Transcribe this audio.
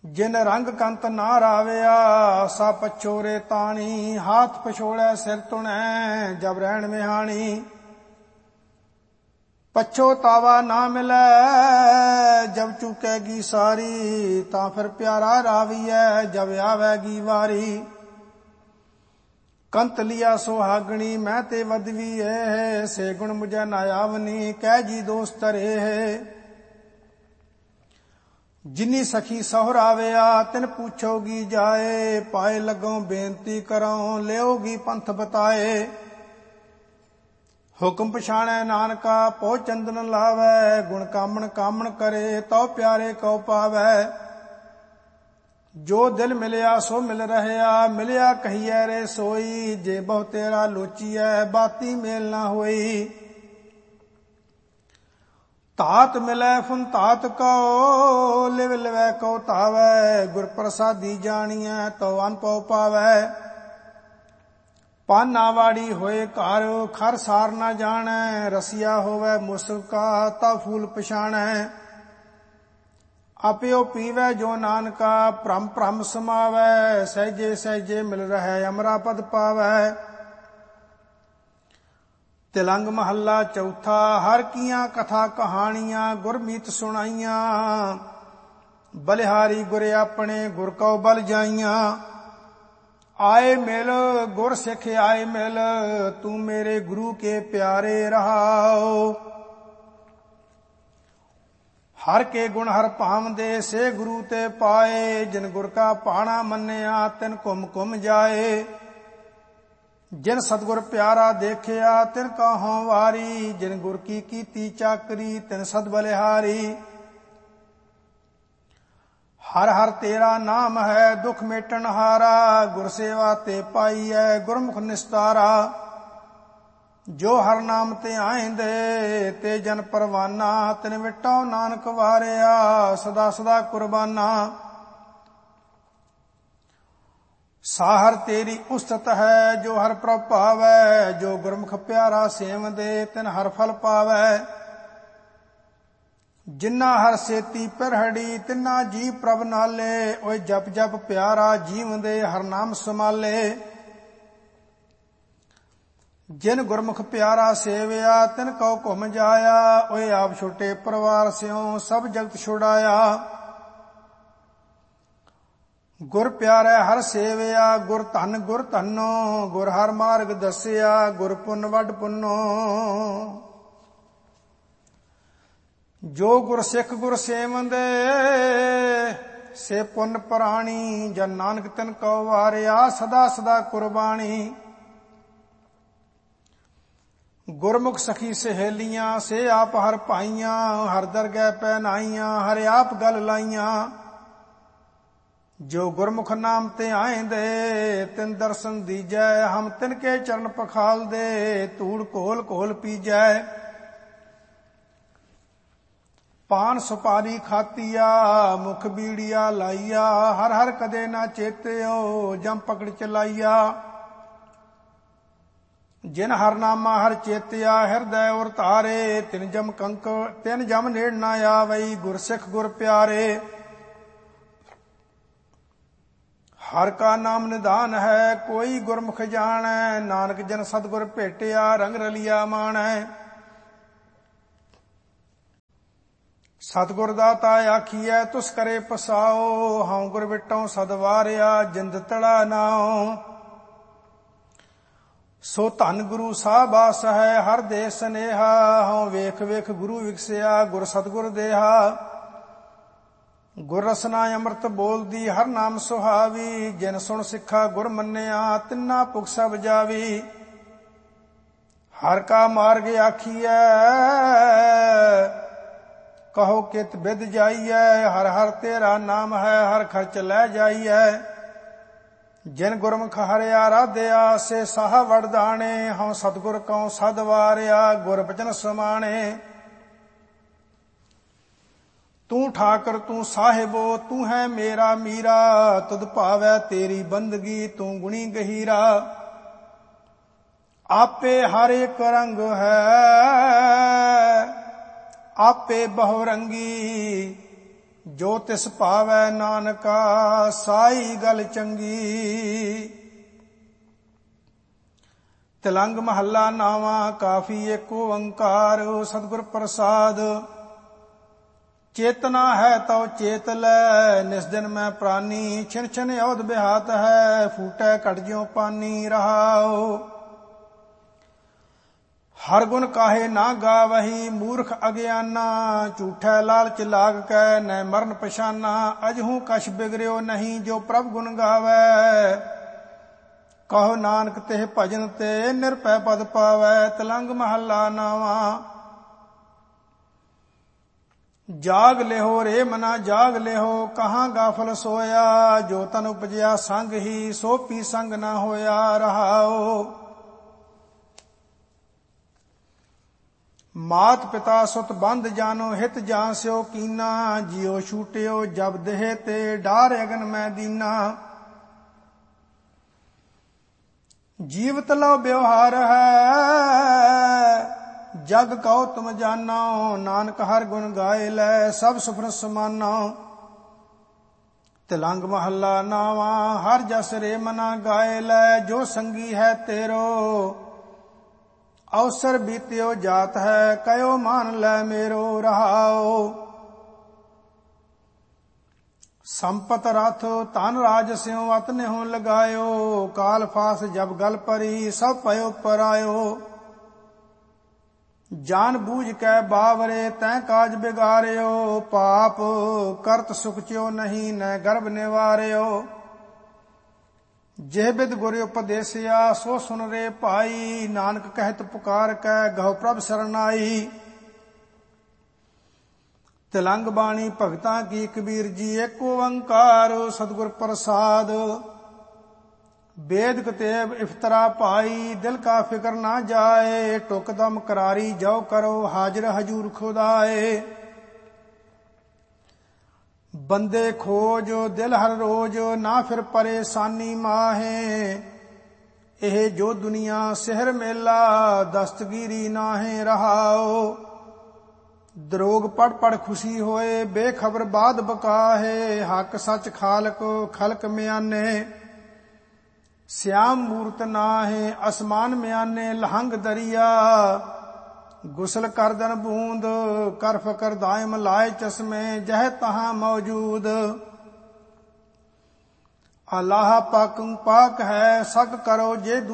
ਜਿਨ ਰੰਗ ਕੰਤ ਨਾ ਰਾਵਿਆ, ਸਾ ਪਛੋਰੇ ਤਾਣੀ। ਹਾਥ ਪਛੋੜੈ ਸਿਰ ਤੁਣੈ, ਜਬ ਰਹਿਣ ਮਿਹਾਣੀ। ਪਛੋਤਾਵਾ ਨਾ ਮਿਲੈ, ਜਬ ਚੁਕੈਗੀ ਸਾਰੀ। ਤਾਂ ਫਿਰ ਪਿਆਰਾ ਰਾਵੀਐ, ਜਬ ਆਵੈਗੀ ਵਾਰੀ। ਕੰਤ ਲਿਆ ਸੁਹਾਗਣੀ, ਮੈਂ ਤੇ ਵਦਵੀ ਏ। ਸੇ ਗੁਣ ਮੁਝੈ ਨਾ ਆਵਨੀ, ਕਹਿ ਜੀ ਦੋਸਤ ਰੇ। ਜਿਨੀ ਸਖੀ ਸਹੁਰਾਵਿਆ, ਤਿਨ ਪੁੱਛੋਗੀ ਜਾਏ। ਪਾਏ ਲੱਗੋਂ ਬੇਨਤੀ ਕਰਉ, ਲਿਓਗੀ ਪੰਥ ਬਤਾਏ। ਹੁਕਮ ਪਛਾਣੈ ਨਾਨਕਾ, ਪਹੁ ਚੰਦਨ ਲਾਵੈ। ਗੁਣ ਕਾਮਣ ਕਾਮਣ ਕਰੇ, ਤਉ ਪਿਆਰੇ ਕਉ ਪਾਵੈ। ਜੋ ਦਿਲ ਮਿਲਿਆ ਸੋ ਮਿਲ ਰਹਿਆ, ਮਿਲਿਆ ਕਹੀਐ ਰੇ ਸੋਈ। ਜੇ ਬਹੁ ਤੇਰਾ ਲੋਚੀਐ, ਬਾਤੀ ਮੇਲ ਨਾ ਹੋਈ। ਧਾਤ ਮਿਲੈ ਫੁਨ ਧਾਤ ਕਉ, ਲਿਵ ਲਿਵੈ ਕਉ ਧਾਵੈ। ਗੁਰ ਪ੍ਰਸਾਦੀ ਜਾਣੀਐ, ਤਉ ਅਨਭਉ ਪਾਵੈ। ਪਾਨਾ ਵਾੜੀ ਹੋਏ ਘਰ, ਖਰ ਸਾਰ ਨਾ ਜਾਣੈ। ਰਸੀਆ ਹੋਵੈ ਮੁਸਕਾ, ਤਾ ਫੂਲ ਪਛਾਣੈ। ਆਪਿਓ ਪੀਵੈ ਜੋ ਨਾਨਕਾ, ਭ੍ਰਮ ਭ੍ਰਮ ਸਮਾਵੈ। ਸਹਿਜੇ ਸਹਿਜੇ ਮਿਲ ਰਹਿ, ਅਮਰਾ ਪਦ ਪਾਵੈ। ਤਿਲੰਗ ਮਹੱਲਾ ਚੌਥਾ। ਹਰ ਕੀਆਂ ਕਥਾ ਕਹਾਣੀਆਂ, ਗੁਰਮੀਤ ਸੁਣਾਈਆਂ। ਬਲਿਹਾਰੀ ਗੁਰ ਆਪਣੇ, ਗੁਰ ਕਉ ਬਲ ਜਾਈਆਂ। ਆਏ ਮਿਲ ਗੁਰ ਸਿੱਖ ਆਏ ਮਿਲ, ਤੂੰ ਮੇਰੇ ਗੁਰੂ ਕੇ ਪਿਆਰੇ ਰਹਾਓ। ਹਰ ਕੇ ਗੁਣ ਹਰ ਭਾਵਦੇ, ਸੇ ਗੁਰੂ ਤੇ ਪਾਏ। ਜਿਨ ਗੁਰ ਕਾ ਭਾਣਾ ਮੰਨਿਆ, ਤਿਨ ਘੁਮ ਘੁਮ ਜਾਏ। ਜਿਨ ਸਤਿਗੁਰ ਪਿਆਰਾ ਦੇਖਿਆ, ਤਿਨ ਕਹੋਂ ਵਾਰੀ। ਜਿਨ ਗੁਰ ਕੀ ਕੀਤੀ ਚਾਕਰੀ, ਤਿਨ ਸਦ ਬਲਿਹਾਰੀ। ਹਰ ਹਰ ਤੇਰਾ ਨਾਮ ਹੈ, ਦੁਖ ਮੇਟਣ ਹਾਰਾ। ਗੁਰ ਸੇਵਾ ਤੇ ਪਾਈਐ, ਗੁਰਮੁਖ ਨਿਸਤਾਰਾ। ਜੋ ਹਰ ਨਾਮ ਤੇ ਆਇਂਦੇ, ਤੇ ਜਨ ਪਰਵਾਨਾ। ਤਿਨ ਵਿਟੋ ਨਾਨਕ ਵਾਰਿਆ, ਸਦਾ ਸਦਾ ਕੁਰਬਾਨਾ। ਸਾਹਰ ਤੇਰੀ ਉਸਤਤ ਹੈ, ਜੋ ਹਰ ਪ੍ਰਭ ਭਾਵੈ। ਜੋ ਗੁਰਮੁਖ ਪਿਆਰਾ ਸੇਵਦੇ, ਤਿਨ ਹਰ ਫਲ ਪਾਵੈ। ਜਿਨਾ ਹਰ ਸੇਤੀ ਪਿਰਹੜੀ, ਤਿਨਾ ਜੀ ਪ੍ਰਭ ਨਾਲੇ। ਓਏ ਜਪ ਜਪ ਪਿਆਰਾ ਜੀਵਦੇ, ਹਰ ਨਾਮ ਸਮਾਲੇ। ਜਿਨ ਗੁਰਮੁਖ ਪਿਆਰਾ ਸੇਵਿਆ, ਤਿਨ ਕਉ ਘੁਮ ਜਾਇਆ। ਓਏ ਆਪ ਛੋਟੇ ਪਰਿਵਾਰ ਸਿਉ, ਸਭ ਜਗਤ ਛੁਡਾਇਆ। ਗੁਰ ਪਿਆਰੇ ਹਰ ਸੇਵਿਆ, ਗੁਰ ਧਨ ਗੁਰ ਧਨੋ। ਗੁਰ ਹਰ ਮਾਰਗ ਦੱਸਿਆ, ਗੁਰ ਪੁੰਨ ਵੱਡ ਪੁੰਨੋ। ਜੋ ਗੁਰ ਸਿੱਖ ਗੁਰ ਸੇਵੰਦੇ, ਸੇ ਪੁੰਨ ਪ੍ਰਾਣੀ। ਜਨ ਨਾਨਕ ਤਿਨ ਕਉ ਵਾਰਿਆ, ਸਦਾ ਸਦਾ ਕੁਰਬਾਣੀ। ਗੁਰਮੁਖ ਸਖੀ ਸਹੇਲੀਆਂ, ਸੇ ਆਪ ਹਰ ਭਾਈਆਂ। ਹਰ ਦਰਗਹਿ ਪਹਿਨਾਈਆਂ, ਹਰ ਆਪ ਗਲ ਲਾਈਆਂ। ਜੋ ਗੁਰਮੁਖ ਨਾਮ ਤੇ ਆਇਂਦੇ, ਤਿਨ ਦਰਸ਼ਨ ਦੀਜੈ। ਹਮ ਤਿਨ ਕੇ ਚਰਨ ਪਖਾਲਦੇ, ਧੂੜ ਘੋਲ ਘੋਲ ਪੀਜੈ। ਪਾਨ ਸੁਪਾਰੀ ਖਾਤੀਆ, ਮੁਖ ਬੀੜੀਆ ਲਾਈਆ। ਹਰ ਹਰ ਕਦੇ ਨਾ ਚੇਤਿਓ, ਜਮ ਪਕੜ ਚਲਾਈਆ। ਜਿਨ ਹਰ ਨਾਮਾ ਹਰ ਚੇਤਿਆ, ਹਿਰਦੈ ਉਰ ਧਾਰੇ। ਤਿਨ ਜਮ ਨੇੜ ਨਾ ਆਵਈ, ਗੁਰ ਸਿੱਖ ਗੁਰ ਪਿਆਰੇ। ਹਰ ਕਾ ਨਾਮ ਨਿਧਾਨ ਹੈ, ਕੋਈ ਗੁਰਮੁਖ ਜਾਣੈ। ਨਾਨਕ ਜਨ ਸਤਿਗੁਰ ਭੇਟਿਆ, ਰੰਗ ਰਲਿਆ ਮਾਣੈ। ਸਤਿਗੁਰ ਦਾਤਾ ਆਖੀਐ, ਤੁਸ ਕਰੇ ਪਸਾਓ। ਹਉ ਗੁਰ ਵਿਟਉ ਸਦ ਵਾਰਿਆ, ਜਿੰਦ ਤੜਾ ਨਾਉ। ਸੋ ਧਨ ਗੁਰੂ ਸਾਬਾਸ ਹੈ, ਹਰ ਦੇ ਸਨੇਹਾ। ਹਉ ਵੇਖ ਵੇਖ ਗੁਰੂ ਵਿਗਸਿਆ, ਗੁਰ ਸਤਿਗੁਰ ਦੇਹਾ। ਗੁਰ ਰਸਨਾ ਅੰਮ੍ਰਿਤ ਬੋਲਦੀ, ਹਰ ਨਾਮ ਸੁਹਾਵੀ। ਜਿਨ ਸੁਣ ਸਿੱਖਾ ਗੁਰ ਮੰਨਿਆ, ਤਿੰਨਾ ਭੁਖ ਸਭ ਜਾਵੀ। ਹਰ ਕਾ ਮਾਰਗ ਆਖੀਐ, ਕਹੋ ਕਿਤ ਬਿਦ ਜਾਈਐ। ਹਰ ਹਰ ਤੇਰਾ ਨਾਮ ਹੈ, ਹਰ ਖਰਚ ਲੈ ਜਾਈਐ। ਜਿਨ ਗੁਰਮੁਖ ਹਰਿਆ ਰਾਧਿਆ, ਸੇ ਸਾਹ ਵਰਦਾਣੇ। ਹਉ ਸਤਿਗੁਰ ਕਉ ਸਦ ਵਾਰਿਆ, ਗੁਰ ਬਚਨ ਸਮਾਣੇ। ਤੂੰ ਠਾਕਰ ਤੂੰ ਸਾਹਿਬੋ, ਤੂੰ ਹੈ ਮੇਰਾ ਮੀਰਾ। ਤੁਧ ਭਾਵੈ ਤੇਰੀ ਬੰਦਗੀ, ਤੂੰ ਗੁਣੀ ਗਹੀਰਾ। ਆਪੇ ਹਰ ਇੱਕ ਰੰਗ ਹੈ, ਆਪੇ ਬਹੁ ਰੰਗੀ। ਜੋ ਤਿਸ ਭਾਵੈ ਨਾਨਕਾ ਸਾਈ ਗਲ ਚੰਗੀ। ਤਿਲੰਗ ਮਹੱਲਾ ਨਾਵਾਂ ਕਾਫੀ ਏਕ ਓੰਕਾਰ ਸਤਿਗੁਰ ਪ੍ਰਸਾਦ। ਚੇਤਨਾ ਹੈ ਤਉ ਚੇਤ ਲੈ ਨਿਸ ਦਿਨ ਮੈਂ ਪ੍ਰਾਨੀ ਛਿਨ ਛਿਨ ਔਧ ਬਿਹਾਤ ਹੈ ਫੂਟੈ ਘਟ ਜਿਉ ਪਾਨੀ ਰਹਾਉ। ਹਰ ਗੁਣ ਕਾਹੇ ਨਾ ਗਾਵਹੀ ਮੂਰਖ ਅਗਿਆਨਾ ਝੂਠੈ ਲਾਲਚ ਲਾਗ ਕੈ ਨੈ ਮਰਨ ਪਛਾਨਾ। ਅਜਹੂ ਕਛ ਬਿਗੜਿਓ ਨਹੀਂ ਜੋ ਪ੍ਰਭ ਗੁਣ ਗਾਵੈ ਕਹੋ ਨਾਨਕ ਤਿਹ ਭਜਨ ਤੇ ਨਿਰਭੈ ਪਦ ਪਾਵੈ। ਤਿਲੰਗ ਮਹੱਲਾ ਨਾਵਾਂ ਜਾਗ ਲਿਹੋ ਰੇ ਮਨਾ ਜਾਗ ਲਿਹੋ ਕਹਾਂ ਗਾਫਲ ਸੋਇਆ ਜੋ ਤਨ ਉਪਜਿਆ ਸੰਗ ਹੀ ਸੋ ਪੀ ਸੰਗ ਨਾ ਹੋਇਆ ਰਹਾਉ। ਮਾਤ ਪਿਤਾ ਸੁਤ ਬੰਧ ਜਾਨੋ ਹਿਤ ਜਾਂ ਸਿਓ ਕੀਨਾ ਜਿਉ ਛੂਟਿਓ ਜਬ ਦੇਹ ਤੇ ਡਾਰ ਅਗਨ ਮੈਂ ਦੀਨਾ। ਜੀਵਤ ਲਉ ਬਿਵਹਾਰ ਹੈ ਜਗ ਕਉ ਤੁਮ ਜਾਨੋ ਨਾਨਕ ਹਰ ਗੁਣ ਗਾਏ ਲੈ ਸਭ ਸੁਫਨ ਸਮਾਨੋ। ਤਿਲੰਗ ਮਹੱਲਾ ਨਾਵਾਂ ਹਰ ਜਸ ਰੇ ਮਨਾ ਗਾਏ ਲੈ ਜੋ ਸੰਗੀ ਹੈ ਤੇਰੋ ਅਵਸਰ ਬੀਤਿਓ ਜਾਤ ਹੈ ਕਯੋ ਮਾਨ ਲੈ ਮੇਰੋ ਰਹਾਉ। ਸੰਪਤ ਰਥ ਧਨ ਰਾਜ ਸਿਉ ਅਤ ਨਿਹੁ ਲਗਾਇਓ ਕਾਲ ਫਾਸ ਜਬ ਗਲ ਪਰੀ ਸਭ ਪਇਓ ਪਰਾਇਓ। ਜਾਨ ਬੂਝ ਕੈ ਬਾਵਰੇ ਤੈਂ ਕਾਜ ਬਿਗਾਰਿਓ ਪਾਪ ਕਰਤ ਸੁਖ ਚਿਓ ਨਹੀਂ ਨੈ ਗਰਭ ਨਿਵਾਰਿਓ। ਜਿਹ ਬਿਦ ਗੁਰ ਉਪਦੇਸਿਆ ਸੋ ਸੁਨ ਰੇ ਭਾਈ ਨਾਨਕ ਕਹਿਤ ਪੁਕਾਰ ਕੈ ਗਹੁ ਪ੍ਰਭ ਸਰਨਾਈ। ਤਿਲੰਗ ਬਾਣੀ ਭਗਤਾਂ ਕੀ ਕਬੀਰ ਜੀ ਏਕ ਓੰਕਾਰ ਸਤਿਗੁਰ ਪ੍ਰਸਾਦ। बेद कतेब इफ्तरा पाई दिल का फिक्र ना जाए टुक दम करारी जाओ करो हाजिर हजूर खुदाए। बंदे खोज दिल हर रोज ना फिर परेशानी माहे ਇਹ ਜੋ ਦੁਨੀਆ ਸਿਹਰ ਮੇਲਾ ਦਸਤਗੀਰੀ ਨਾਹੇ ਰਹਾਓ। ਦਰੋਗ ਪੜ ਪੜ ਖੁਸ਼ੀ ਹੋਏ ਬੇਖਬਰ ਬਾਦ ਬਕਾਹੇ ਹੱਕ ਸੱਚ ਖਾਲਕ ਖਲਕ ਮਿਆਨੇ। श्याम मूर्त नाहे असमान म्याने लहंग दरिया गुसल करदन बूंद कर फकर दायम लाए चश्मे जह तहां मौजूद। अल्लाह पाक पाक है सक करो जे